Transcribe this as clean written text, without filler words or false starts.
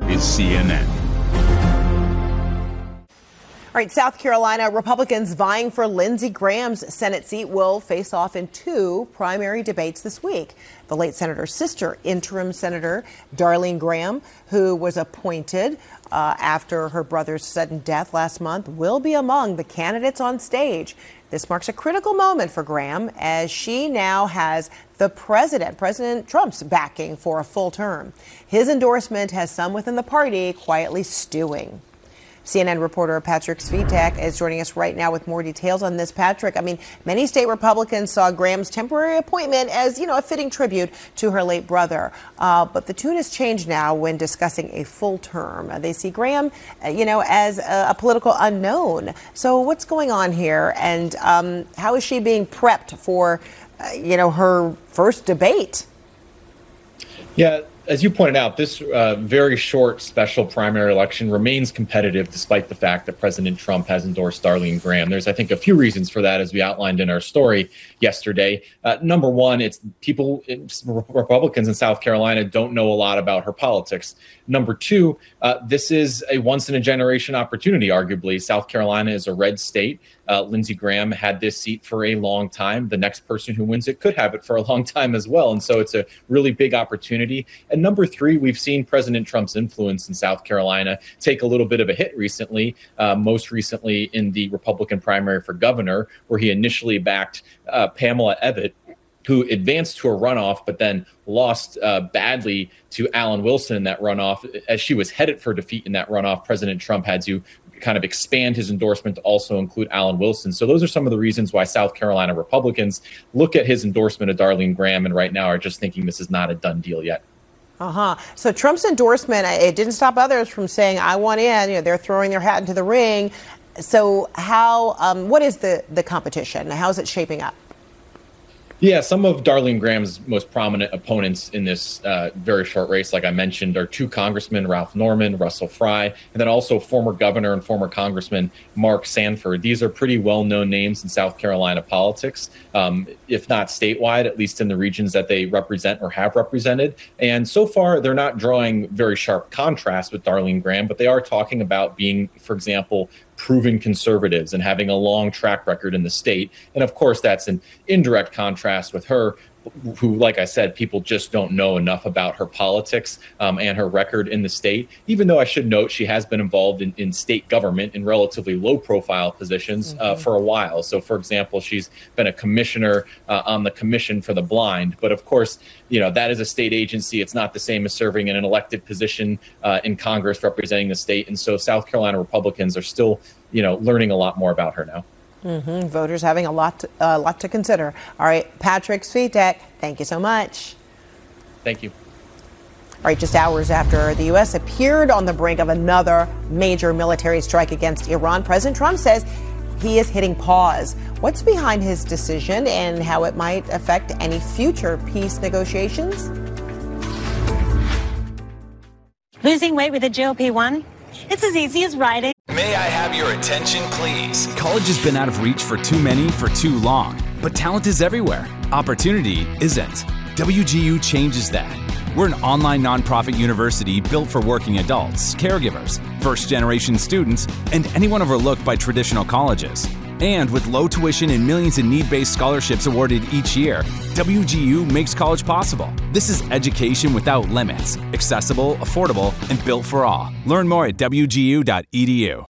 is CNN. All right, South Carolina Republicans vying for Lindsey Graham's Senate seat will face off in two primary debates this week. The late senator's sister, interim Senator Darlene Graham, who was appointed after her brother's sudden death last month, will be among the candidates on stage. This marks a critical moment for Graham as she now has President Trump's backing for a full term. His endorsement has some within the party quietly stewing. CNN reporter Patrick Svitek is joining us right now with more details on this. Patrick, I mean, many state Republicans saw Graham's temporary appointment as, a fitting tribute to her late brother. But the tune has changed now when discussing a full term. They see Graham, as a political unknown. So what's going on here? And how is she being prepped for, her first debate? Yeah. As you pointed out, this very short special primary election remains competitive despite the fact that President Trump has endorsed Darlene Graham. There's, I think, a few reasons for that, as we outlined in our story yesterday. Number one, Republicans in South Carolina don't know a lot about her politics. Number two, this is a once-in-a-generation opportunity, arguably. South Carolina is a red state. Lindsey Graham had this seat for a long time. The next person who wins it could have it for a long time as well. And so it's a really big opportunity. And number three, we've seen President Trump's influence in South Carolina take a little bit of a hit recently, most recently in the Republican primary for governor, where he initially backed Pamela Abbott, who advanced to a runoff, but then lost badly to Alan Wilson in that runoff. As she was headed for defeat in that runoff, President Trump had to kind of expand his endorsement to also include Alan Wilson. So those are some of the reasons why South Carolina Republicans look at his endorsement of Darlene Graham and right now are just thinking this is not a done deal yet. So Trump's endorsement, it didn't stop others from saying, I want in. They're throwing their hat into the ring. So what is the competition? How's it shaping up? Yeah, some of Darlene Graham's most prominent opponents in this very short race, like I mentioned, are two congressmen, Ralph Norman, Russell Fry, and then also former governor and former congressman Mark Sanford. These are pretty well-known names in South Carolina politics, if not statewide, at least in the regions that they represent or have represented. And so far, they're not drawing very sharp contrast with Darlene Graham, but they are talking about being, for example, proven conservatives and having a long track record in the state. And of course, that's an indirect contrast with her, who, like I said, people just don't know enough about her politics and her record in the state, even though I should note she has been involved in state government in relatively low profile positions for a while. So, for example, she's been a commissioner on the Commission for the Blind. But of course, that is a state agency. It's not the same as serving in an elected position in Congress representing the state. And so South Carolina Republicans are still, learning a lot more about her now. Voters having a lot to consider. All right, Patrick Svitek, thank you so much. Thank you. All right, just hours after the U.S. appeared on the brink of another major military strike against Iran, President Trump says he is hitting pause. What's behind his decision and how it might affect any future peace negotiations? Losing weight with a GLP-1? It's as easy as riding. May I have your attention, please? College has been out of reach for too many for too long, but talent is everywhere. Opportunity isn't. WGU changes that. We're an online nonprofit university built for working adults, caregivers, first-generation students, and anyone overlooked by traditional colleges. And with low tuition and millions in need-based scholarships awarded each year, WGU makes college possible. This is education without limits, accessible, affordable, and built for all. Learn more at WGU.edu.